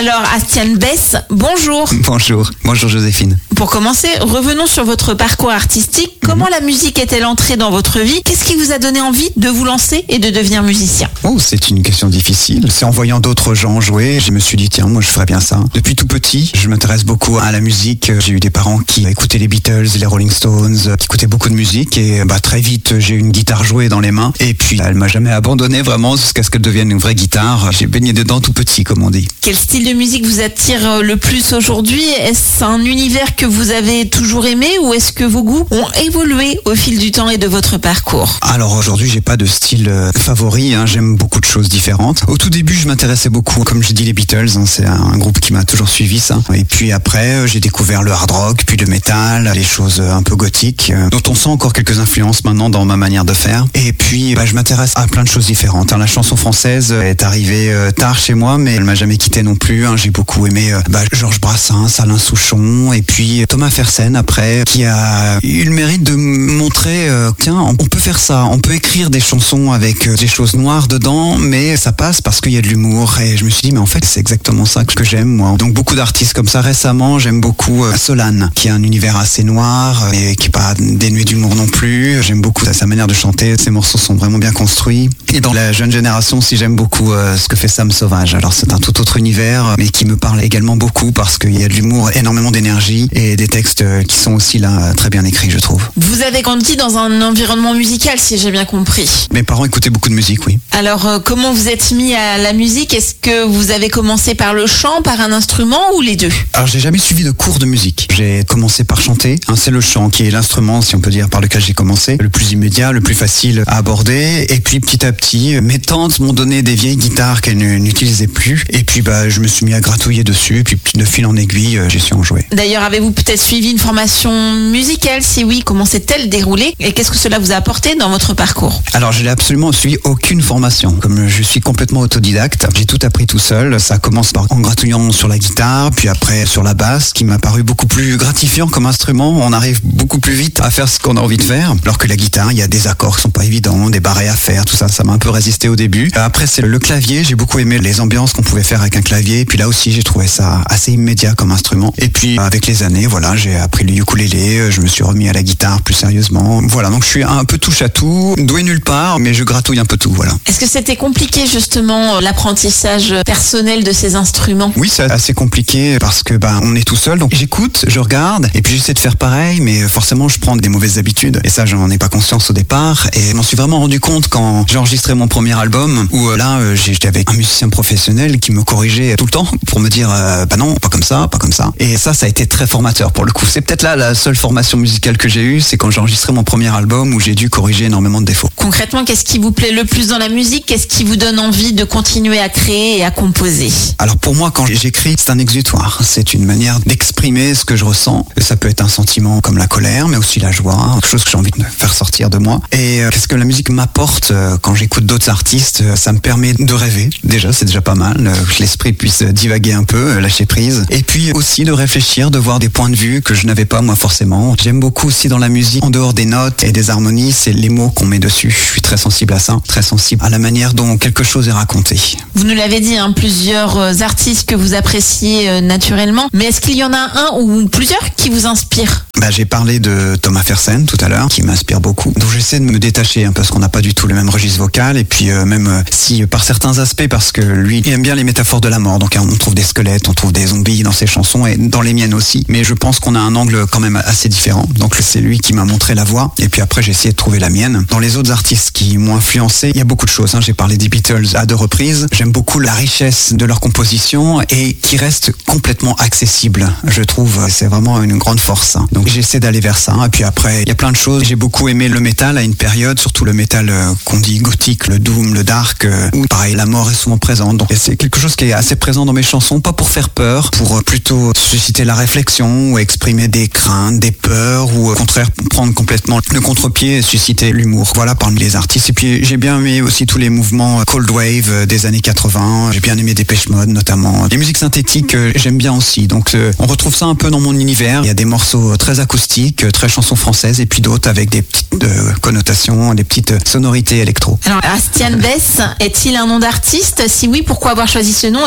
Alors, Astian Bess, bonjour. Bonjour Joséphine. Pour commencer, revenons sur votre parcours artistique. Comment la musique est-elle entrée dans votre vie? Qu'est-ce qui vous a donné envie de vous lancer et de devenir musicien? Oh, c'est une question difficile. C'est en voyant d'autres gens jouer, je me suis dit tiens, moi je ferais bien ça. Depuis tout petit, je m'intéresse beaucoup à la musique. J'ai eu des parents qui écoutaient les Beatles, les Rolling Stones, qui écoutaient beaucoup de musique et très vite j'ai eu une guitare jouée dans les mains et puis elle m'a jamais abandonné vraiment jusqu'à ce qu'elle devienne une vraie guitare. J'ai baigné dedans tout petit comme on dit. Quel style de musique vous attire le plus aujourd'hui? Est-ce un univers que vous avez toujours aimé ou est-ce que vos goûts ont évolué au fil du temps et de votre parcours? Alors aujourd'hui, j'ai pas de style favori, j'aime beaucoup de choses différentes. Au tout début, je m'intéressais beaucoup, comme j'ai dit, les Beatles, c'est un groupe qui m'a toujours suivi ça. Et puis après, j'ai découvert le hard rock, puis le métal, les choses un peu gothiques, dont on sent encore quelques influences maintenant dans ma manière de faire. Et puis, je m'intéresse à plein de choses différentes. La chanson française est arrivée tard chez moi, mais elle m'a jamais quitté non plus. J'ai beaucoup aimé Georges Brassens, Alain Souchon, et puis Thomas Fersen après, qui a eu le mérite de montrer, tiens, on peut faire ça, on peut écrire des chansons avec des choses noires dedans, mais ça passe parce qu'il y a de l'humour. Et je me suis dit, mais en fait, c'est exactement ça que j'aime, moi. Donc beaucoup d'artistes comme ça. Récemment, j'aime beaucoup Solane, qui a un univers assez noir, mais qui n'est pas dénué d'humour non plus. J'aime beaucoup sa manière de chanter, ses morceaux sont vraiment bien construits. Et dans la jeune génération aussi, j'aime beaucoup ce que fait Sam Sauvage. Alors c'est un tout autre univers, mais qui me parle également beaucoup parce qu'il y a de l'humour, énormément d'énergie et des textes qui sont aussi là très bien écrits, je trouve. Vous avez grandi dans un environnement musical, si j'ai bien compris. Mes parents écoutaient beaucoup de musique, oui. Alors, comment vous êtes mis à la musique? Est-ce que vous avez commencé par le chant, par un instrument ou les deux? Alors, j'ai jamais suivi de cours de musique. J'ai commencé par chanter. C'est le chant qui est l'instrument, si on peut dire, par lequel j'ai commencé. Le plus immédiat, le plus facile à aborder. Et puis, petit à petit, mes tantes m'ont donné des vieilles guitares qu'elles n'utilisaient plus. Et puis, je me suis mis à gratouiller dessus. Et puis, de fil en aiguille, j'ai su en jouer. D'ailleurs, avez-vous peut-être suivi une formation musicale? Si oui, comment s'est-elle déroulée? Et qu'est-ce que cela vous a apporté dans votre parcours? Alors, je n'ai absolument suivi aucune formation. Comme je suis complètement autodidacte, j'ai tout appris tout seul. Ça commence en gratouillant sur la guitare, puis après sur la basse, qui m'a paru beaucoup plus gratifiant comme instrument. On arrive beaucoup plus vite à faire ce qu'on a envie de faire. Alors que la guitare, il y a des accords qui sont pas évidents, des barrés à faire, tout ça. Ça m'a un peu résisté au début. Après, c'est le clavier. J'ai beaucoup aimé les ambiances qu'on pouvait faire avec un clavier. Et puis là aussi, j'ai trouvé ça assez immédiat comme instrument. Et puis, avec les années, voilà, j'ai appris le ukulélé. Je me suis remis à la guitare plus sérieusement. Voilà, donc je suis un peu touche à tout, doué nulle part, mais je gratouille un peu tout, voilà. Est-ce que c'était compliqué justement l'apprentissage personnel de ces instruments? Oui, c'est assez compliqué parce que on est tout seul, donc j'écoute, je regarde et puis j'essaie de faire pareil, mais forcément je prends des mauvaises habitudes et ça j'en ai pas conscience au départ et je m'en suis vraiment rendu compte quand j'ai enregistré mon premier album où là j'étais avec un musicien professionnel qui me corrigeait tout le temps pour me dire non, pas comme ça et ça a été très formateur pour le coup. C'est peut-être là la seule formation musicale que j'ai eue, c'est quand j'ai enregistré mon premier album où j'ai dû corriger énormément de défauts. Concrètement, qu'est-ce qui vous plaît le plus dans la musique? Qu'est-ce qui vous donne envie de continuer à créer et à composer? Alors pour moi, quand j'écris, c'est un exutoire. C'est une manière d'exprimer ce que je ressens. Ça peut être un sentiment comme la colère, mais aussi la joie, quelque chose que j'ai envie de faire sortir de moi. Et qu'est-ce que la musique m'apporte quand j'écoute d'autres artistes? Ça me permet de rêver. Déjà, c'est déjà pas mal. Que l'esprit puisse divaguer un peu, lâcher prise. Et puis aussi de réfléchir, de voir des points de vue que je n'avais pas moi forcément. J'aime beaucoup aussi dans la musique, en dehors des notes et des harmonies, c'est les mots qu'on met dessus. Je suis très sensible à ça, très sensible à la manière dont quelque chose est raconté. Vous nous l'avez dit, plusieurs artistes que vous appréciez naturellement, mais est-ce qu'il y en a un ou plusieurs qui vous inspirent? J'ai parlé de Thomas Fersen tout à l'heure, qui m'inspire beaucoup. Donc j'essaie de me détacher parce qu'on n'a pas du tout le même registre vocal et puis même si par certains aspects, parce que lui, il aime bien les métaphores de la mort. Donc on trouve des squelettes, on trouve des zombies dans ses chansons et dans les miennes aussi. Mais je pense qu'on a un angle quand même assez différent. Donc c'est lui qui m'a montré la voie et puis après j'ai essayé de trouver la mienne. Dans les autres artistes qui m'ont influencé, il y a beaucoup de choses. J'ai parlé des Beatles à 2 reprises. J'aime beaucoup la richesse de leur composition et qui reste complètement accessible. Je trouve c'est vraiment une grande force. Donc j'essaie d'aller vers ça. Et puis après, il y a plein de choses. J'ai beaucoup aimé le métal à une période, surtout le métal qu'on dit gothique, le doom, le dark, où pareil, la mort est souvent présente. Donc c'est quelque chose qui est assez présent dans mes chansons, pas pour faire peur, pour plutôt susciter la réflexion ou exprimer des craintes, des peurs ou au contraire prendre complètement le contre-pied et susciter l'humour. Voilà parmi les artistes. Et puis j'ai bien aimé aussi tous les mouvements cold wave des années 80. J'ai bien aimé Depeche Mode notamment. Les musiques synthétiques, j'aime bien aussi. Donc on retrouve ça un peu dans mon univers. Il y a des morceaux très acoustiques, très chansons françaises et puis d'autres avec des petites connotations, des petites sonorités électro. Alors Astian Bess est-il un nom d'artiste? Si oui, pourquoi avoir choisi ce nom et qu'est-ce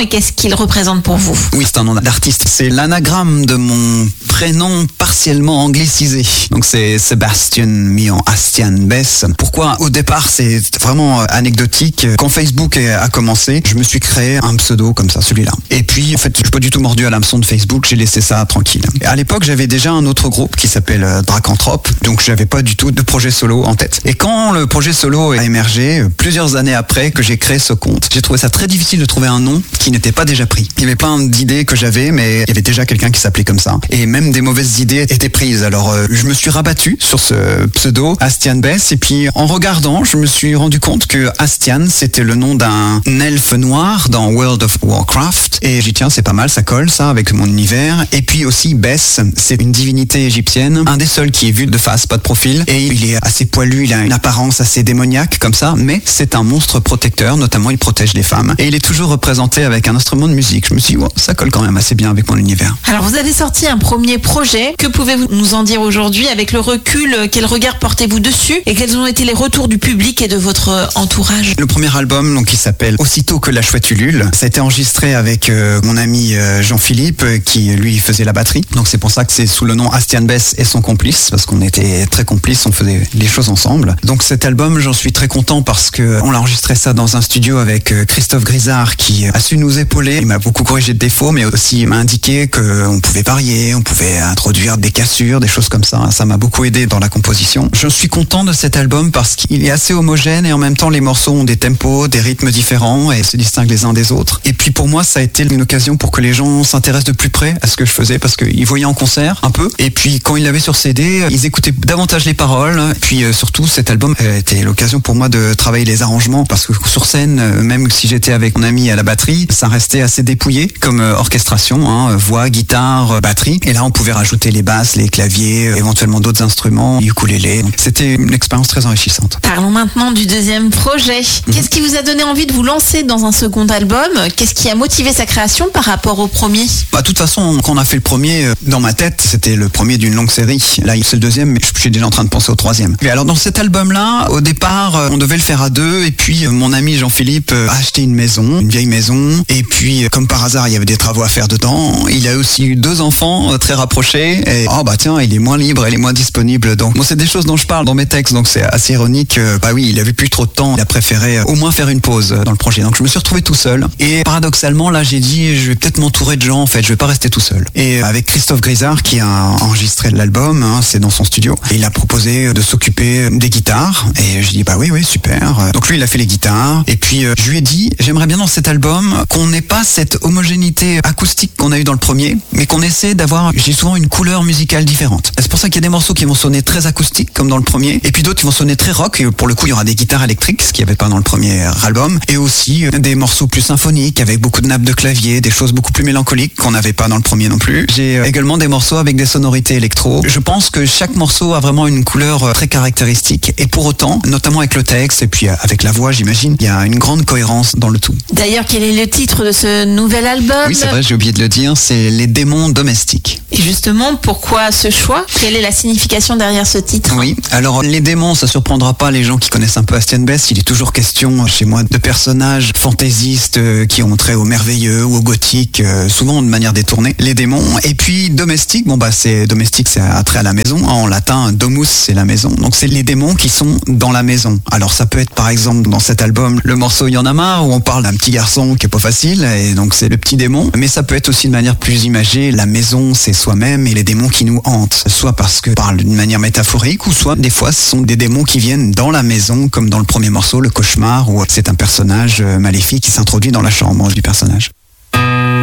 qu'il représente pour vous? Oui, c'est un nom d'artiste. C'est l'anagramme de mon prénom partiellement anglicisé. Donc c'est Sebastian mis en Astian Bess. Pourquoi? Au départ, c'est vraiment anecdotique. Quand Facebook a commencé, je me suis créé un pseudo comme ça, celui-là. Et puis, en fait, je suis pas du tout mordu à l'hameçon de Facebook, j'ai laissé ça tranquille. Et à l'époque, j'avais déjà un autre groupe qui s'appelle Dracanthrope, donc j'avais pas du tout de projet solo en tête. Et quand le projet solo a émergé, plusieurs années après que j'ai créé ce compte, j'ai trouvé ça très difficile de trouver un nom qui n'était pas déjà pris. Il y avait plein d'idées que j'avais, mais il y avait déjà quelqu'un qui s'appelait comme ça. Et même des mauvaises idées étaient prises. Alors, je me suis rabattu sur ce pseudo, Astian Bess, et puis en regardant, je me suis rendu compte que Astian, c'était le nom d'un elfe noir dans World of Warcraft. Et j'ai dit, tiens, c'est pas mal, ça colle, ça, avec mon univers. Et puis aussi, Bess, c'est une divinité égyptienne, un des seuls qui est vu de face, pas de profil. Et il est assez poilu, il a une apparence assez démoniaque, comme ça, mais c'est un monstre protecteur, notamment il protège les femmes. Et il est toujours représenté avec un instrument de musique. Je me suis dit, wow, ça colle quand même assez bien avec mon univers. Alors, vous avez sorti un premier projet. Que pouvez-vous nous en dire aujourd'hui? Avec le recul, quel regard portez-vous dessus? Et quels ont été les retours du public et de votre entourage? Le premier album, donc, qui s'appelle Aussitôt que la chouette Ulule, ça a été enregistré avec mon ami Jean-Philippe, qui lui faisait la batterie. Donc c'est pour ça que c'est sous le nom Astian Bess et son complice, parce qu'on était très complices, on faisait les choses ensemble. Donc cet album, j'en suis très content parce que on l'a enregistré ça dans un studio avec Christophe Grisard, qui a su nous épauler. Il m'a beaucoup corrigé de défauts, mais aussi il m'a indiqué qu'on pouvait varier, on pouvait introduire des cassures, des choses comme ça. Ça m'a beaucoup aidé dans la composition. Je suis content de cet album parce qu'il est assez homogène et en même temps les morceaux ont des tempos, des rythmes différents et se distinguent les uns des autres. Et puis pour moi, ça a été une occasion pour que les gens s'intéressent de plus près à ce que je faisais parce qu'ils voyaient en concert un peu. Et puis quand ils l'avaient sur CD, ils écoutaient davantage les paroles. Puis surtout, cet album a été l'occasion pour moi de travailler les arrangements parce que sur scène, même si j'étais avec mon ami à la batterie, ça restait assez dépouillé comme orchestration, hein, voix, guitare, batterie. Et là, on pouvait rajouter les basses, les claviers, éventuellement d'autres instruments, ukulélé. C'était une expérience très enrichissante. Parlons maintenant du deuxième projet. Qu'est-ce qui vous a donné envie de vous lancer dans un second album? Qu'est-ce qui a motivé sa création par rapport au premier? De toute façon, quand on a fait le premier, dans ma tête, c'était le premier d'une longue série. Là, c'est le deuxième, mais je suis déjà en train de penser au troisième. Et alors, dans cet album-là, au départ, on devait le faire à deux, et puis mon ami Jean-Philippe a acheté une maison, une vieille maison, et puis, comme par hasard, il y avait des travaux à faire dedans. Il a aussi eu 2 enfants très rapprochés, et tiens, il est moins libre, il est moins disponible. Donc, bon, c'est des choses dont je parle dans mes textes, donc c'est assez ironique. Oui, il avait plus trop de temps, il a préféré au moins faire une pause dans le projet. Donc, je me suis retrouvé tout seul, et paradoxalement, là, j'ai dit, je vais peut-être m'entourer de gens, en fait, je vais pas rester tout seul. Et avec Christophe Grisard, qui a enregistré l'album, hein, c'est dans son studio, et il a proposé de s'occuper des guitares, et je dis, oui, super. Donc lui, il a fait les guitares, et puis je lui ai dit, j'aimerais bien dans cet album qu'on n'ait pas cette homogénéité acoustique qu'on a eu dans le premier, mais qu'on essaie d'avoir, j'ai souvent une couleur musicale différente. C'est pour ça qu'il y a des morceaux qui vont sonner très acoustiques, comme dans le premier, et puis d'autres qui vont sonner très rock, et pour le coup, il y aura des guitares électriques, ce qu'il n'y avait pas dans le premier album, et aussi des morceaux plus symphoniques, avec beaucoup de nappes de clavier, des choses beaucoup plus mélancoliques qu'on n'avait pas dans le premier non plus. J'ai également des morceaux avec des sonorités électro. Je pense que chaque morceau a vraiment une couleur très caractéristique, et pour autant, notamment avec le texte, et puis avec la voix, j'imagine, il y a une grande cohérence dans le tout. D'ailleurs, quel est le titre de ce nouvel album? Oui, c'est vrai, j'ai oublié de le dire, c'est Les démons domestiques. Et justement, pourquoi ce choix? Quelle est la signification derrière ce titre? Oui, alors les démons, ça surprendra pas les gens qui connaissent un peu Astian Bess. Il est toujours question chez moi de personnages fantaisistes qui ont trait au merveilleux ou au gothique, souvent de manière détournée. Les démons. Et puis domestique, c'est domestique, c'est attrait à la maison. En latin, domus, c'est la maison. Donc c'est les démons qui sont dans la maison. Alors ça peut être par exemple dans cet album le morceau Y en a marre où on parle d'un petit garçon qui est pas facile et donc c'est le petit démon. Mais ça peut être aussi de manière plus imagée. La maison, c'est soi-même et les démons qui nous hantent. Soit parce que parle d'une manière métaphorique ou soit des fois ce sont des démons qui viennent dans la maison comme dans le premier morceau, le cauchemar, où c'est un personnage maléfique qui s'introduit dans la chambre du personnage.